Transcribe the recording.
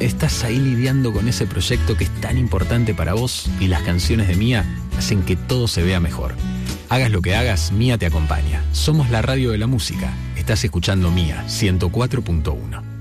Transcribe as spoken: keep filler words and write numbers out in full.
estás ahí lidiando con ese proyecto que es tan importante para vos y las canciones de Mía hacen que todo se vea mejor. Hagas lo que hagas, Mía te acompaña. Somos la radio de la música. Estás escuchando Mía ciento cuatro punto uno.